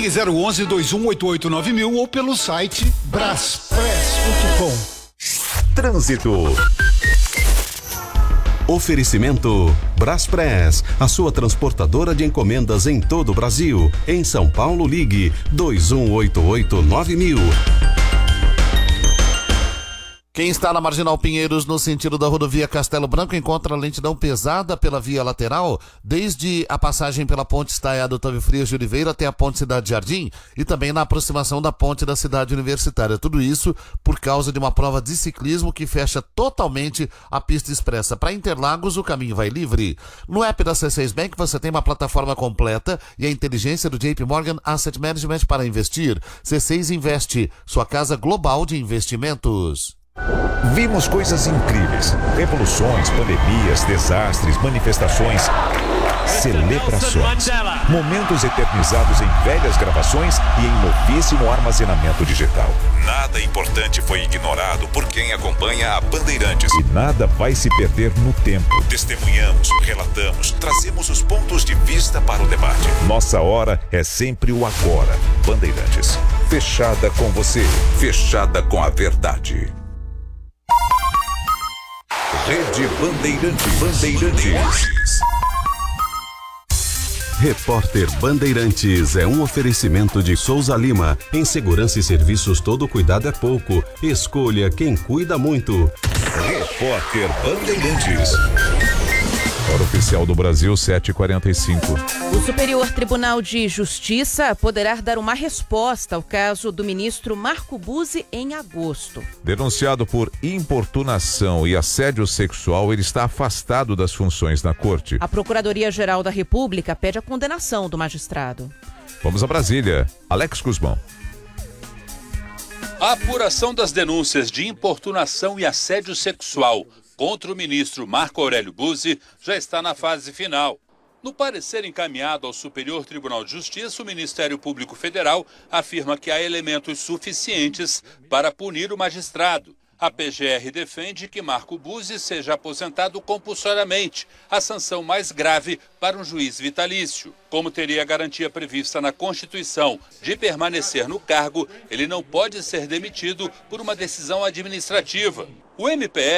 Ligue 011-2188-9000 ou pelo site braspress.com. Trânsito. Oferecimento Braspress, a sua transportadora de encomendas em todo o Brasil. Em São Paulo, ligue 2188-9000. Quem está na Marginal Pinheiros, no sentido da rodovia Castelo Branco, encontra lentidão pesada pela via lateral, desde a passagem pela ponte Estaiado Otávio Frias de Oliveira até a ponte Cidade Jardim e também na aproximação da ponte da cidade universitária. Tudo isso por causa de uma prova de ciclismo que fecha totalmente a pista expressa. Para Interlagos, o caminho vai livre. No app da C6 Bank você tem uma plataforma completa e a inteligência do JP Morgan Asset Management para investir. C6 Investe, sua casa global de investimentos. Vimos coisas incríveis, revoluções, pandemias, desastres, manifestações, celebrações, momentos eternizados em velhas gravações e em novíssimo armazenamento digital. Nada importante foi ignorado por quem acompanha a Bandeirantes. E nada vai se perder no tempo. Testemunhamos, relatamos, trazemos os pontos de vista para o debate. Nossa hora é sempre o agora. Bandeirantes, fechada com você, fechada com a verdade. Rede Bandeirantes. Repórter Bandeirantes é um oferecimento de Souza Lima. Em segurança e serviços, todo cuidado é pouco. Escolha quem cuida muito. Repórter Bandeirantes. Hora oficial do Brasil, 7h45. O Superior Tribunal de Justiça poderá dar uma resposta ao caso do ministro Marco Buzzi em agosto. Denunciado por importunação e assédio sexual, ele está afastado das funções na corte. A Procuradoria-Geral da República pede a condenação do magistrado. Vamos a Brasília. Alex Guzmão. A apuração das denúncias de importunação e assédio sexual contra o ministro Marco Aurélio Buzzi já está na fase final. No parecer encaminhado ao Superior Tribunal de Justiça, o Ministério Público Federal afirma que há elementos suficientes para punir o magistrado. A PGR defende que Marco Buzzi seja aposentado compulsoriamente, a sanção mais grave para um juiz vitalício. Como teria a garantia prevista na Constituição de permanecer no cargo, ele não pode ser demitido por uma decisão administrativa. O MPF